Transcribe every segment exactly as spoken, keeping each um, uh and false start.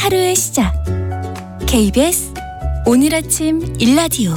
하루의 시작. 케이비에스 오늘 아침 일라디오.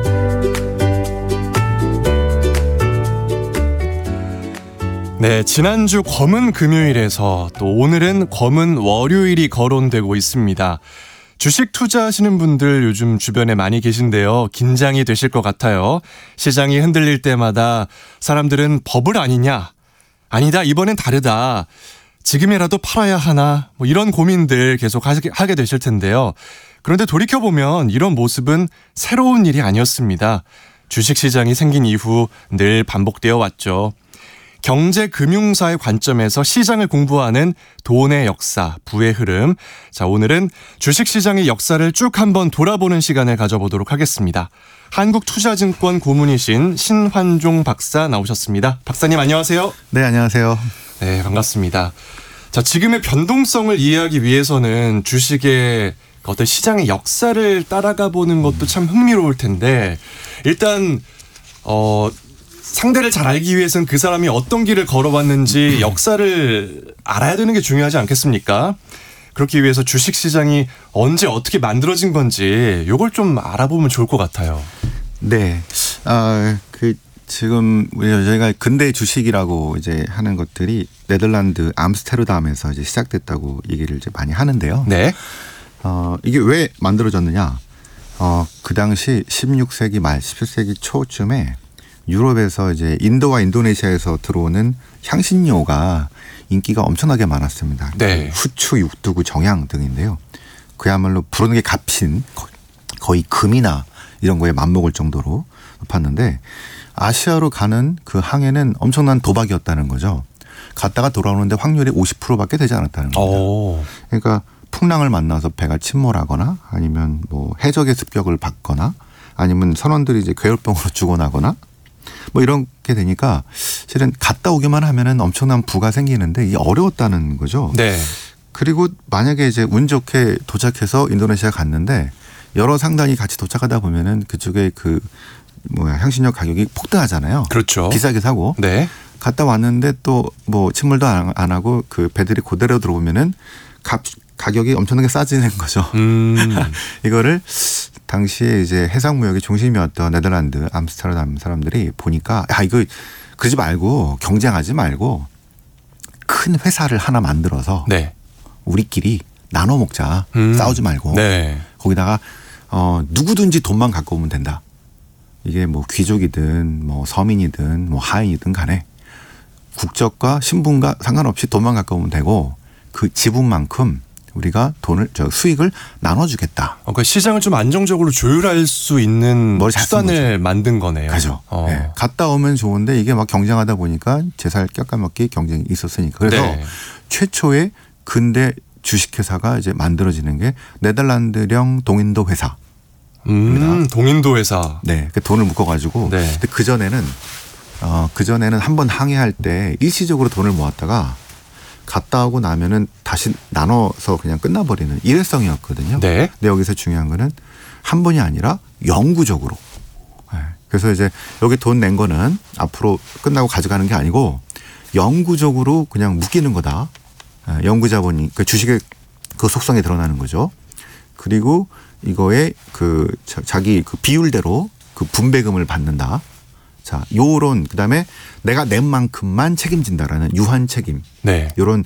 네, 지난주 검은 금요일에서 또 오늘은 검은 월요일이 거론되고 있습니다. 주식 투자하시는 분들 요즘 주변에 많이 계신데요. 긴장이 되실 것 같아요. 시장이 흔들릴 때마다 사람들은 버블 아니냐? 아니다, 이번엔 다르다. 지금이라도 팔아야 하나? 뭐 이런 고민들 계속 하게 되실 텐데요. 그런데 돌이켜보면 이런 모습은 새로운 일이 아니었습니다. 주식시장이 생긴 이후 늘 반복되어 왔죠. 경제금융사의 관점에서 시장을 공부하는 돈의 역사, 부의 흐름. 자, 오늘은 주식시장의 역사를 쭉 한번 돌아보는 시간을 가져보도록 하겠습니다. 한국투자증권 고문이신 신환종 박사 나오셨습니다. 박사님 안녕하세요. 네, 안녕하세요. 네, 반갑습니다. 자, 지금의 변동성을 이해하기 위해서는 주식의 어떤 시장의 역사를 따라가 보는 것도 참 흥미로울 텐데, 일단 어 상대를 잘 알기 위해서는 그 사람이 어떤 길을 걸어왔는지 역사를 알아야 되는 게 중요하지 않겠습니까? 그렇기 위해서 주식시장이 언제 어떻게 만들어진 건지 이걸 좀 알아보면 좋을 것 같아요. 네, 아, 그 지금 우리 저희가 근대 주식이라고 이제 하는 것들이 네덜란드 암스테르담에서 이제 시작됐다고 얘기를 이제 많이 하는데요. 네. 어, 이게 왜 만들어졌느냐? 어, 그 당시 십육 세기 말, 십칠 세기 초쯤에 유럽에서 이제 인도와 인도네시아에서 들어오는 향신료가 인기가 엄청나게 많았습니다. 네. 후추, 육두구, 정향 등인데요. 그야말로 부르는 게 값인 거의 금이나 이런 거에 맞먹을 정도로 높았는데, 아시아로 가는 그 항해는 엄청난 도박이었다는 거죠. 갔다가 돌아오는데 확률이 오십 퍼센트밖에 되지 않았다는 겁니다. 오. 그러니까 풍랑을 만나서 배가 침몰하거나 아니면 뭐 해적의 습격을 받거나 아니면 선원들이 이제 괴혈병으로 죽어나거나 뭐 이렇게 되니까 실은 갔다 오기만 하면은 엄청난 부가 생기는데 이게 어려웠다는 거죠. 네. 그리고 만약에 이제 운 좋게 도착해서 인도네시아 갔는데 여러 상단이 같이 도착하다 보면은 그쪽에 그 뭐야 향신료 가격이 폭등하잖아요. 그렇죠. 비싸게 사고. 네. 갔다 왔는데 또 뭐 침몰도 안 하고 그 배들이 그대로 들어오면은 값 가격이 엄청나게 싸지는 거죠. 음. 이거를 당시에 이제 해상무역의 중심이었던 네덜란드 암스테르담 사람들이 보니까 아 이거 그러지 말고 경쟁하지 말고 큰 회사를 하나 만들어서 네. 우리끼리 나눠 먹자. 음. 싸우지 말고 네. 거기다가 어 누구든지 돈만 갖고 오면 된다. 이게 뭐 귀족이든 뭐 서민이든 뭐 하인이든 간에 국적과 신분과 상관없이 돈만 갖고 오면 되고 그 지분만큼 우리가 돈을 저 수익을 나눠주겠다. 어, 그러니까 시장을 좀 안정적으로 조율할 수 있는 수단을 만든 거네요. 그렇죠. 어. 네. 갔다 오면 좋은데 이게 막 경쟁하다 보니까 제살 깎아먹기 경쟁이 있었으니까. 그래서 네. 최초의 근대 주식회사가 이제 만들어지는 게 네덜란드령 동인도 회사. 음, 동인도 회사. 네, 그 돈을 묶어가지고. 네. 근데 그 전에는 어, 그 전에는 한번 항해할 때 일시적으로 돈을 모았다가 갔다 오고 나면은 다시 나눠서 그냥 끝나버리는 일회성이었거든요. 네. 근데 여기서 중요한 거는 한 번이 아니라 영구적으로. 네. 그래서 이제 여기 돈 낸 거는 앞으로 끝나고 가져가는 게 아니고 영구적으로 그냥 묶이는 거다. 네. 영구 자본이 그 주식의 그 속성이 드러나는 거죠. 그리고 이거에 그 자기 그 비율대로 그 분배금을 받는다. 자, 요런 그다음에 내가 낸 만큼만 책임진다라는 유한 책임. 네. 요런